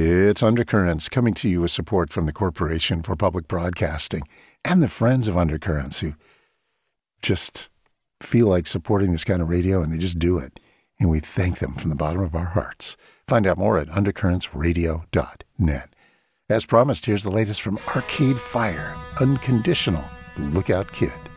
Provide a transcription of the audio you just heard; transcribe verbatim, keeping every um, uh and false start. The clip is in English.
It's Undercurrents, coming to you with support from the Corporation for Public Broadcasting and the friends of Undercurrents who just feel like supporting this kind of radio, and they just do it. And we thank them from the bottom of our hearts. Find out more at undercurrents radio dot net. As promised, here's the latest from Arcade Fire, Unconditional Lookout Kid.